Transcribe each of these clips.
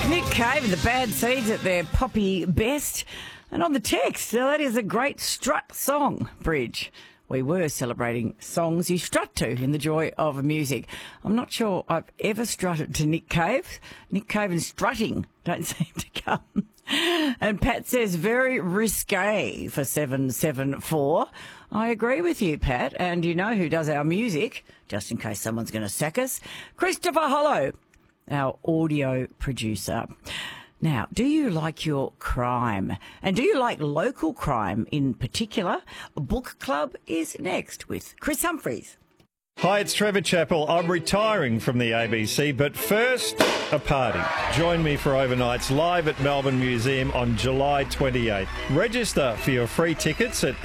Nick Cave and the Bad Seeds at their poppy best. And on the text, so that is a great strut song, Bridge. We were celebrating songs you strut to in the joy of music. I'm not sure I've ever strutted to Nick Cave. Nick Cave and strutting don't seem to come. And Pat says, very risque for 774. I agree with you, Pat. And you know who does our music, just in case someone's going to sack us? Christopher Hollow, our audio producer. Now, do you like your crime? And do you like local crime in particular? Book Club is next with Chris Humphries. Hi, it's Trevor Chappell. I'm retiring from the ABC, but first, a party. Join me for overnights live at Melbourne Museum on July 28th. Register for your free tickets at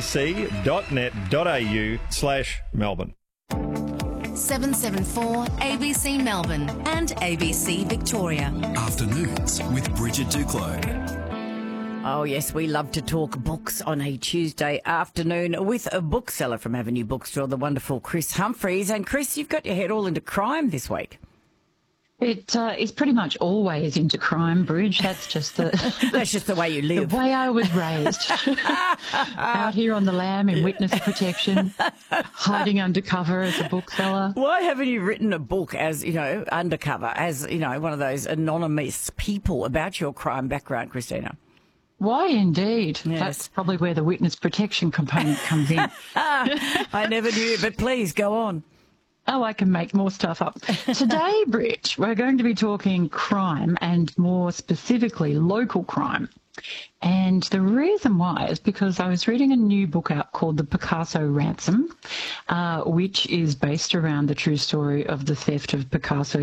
abc.net.au/Melbourne. 774 ABC Melbourne and ABC Victoria. Afternoons with Bridget Duclos. Oh, yes, we love to talk books on a Tuesday afternoon with a bookseller from Avenue Bookstore, the wonderful Chris Humphries. And Chris, you've got your head all into crime this week. It is pretty much always into crime, Bridge. That's just the That's just the way you live. the way I was raised. Out here on the lam in witness protection, hiding undercover as a bookseller. Why haven't you written a book as, undercover, as, one of those anonymous people about your crime background, Christina? Why indeed? Yes. That's probably where the witness protection component comes in. I never knew, but please go on. Oh, I can make more stuff up. Today, Bridge, we're going to be talking crime and more specifically local crime. And the reason why is because I was reading a new book out called The Picasso Ransom, which is based around the true story of the theft of Picasso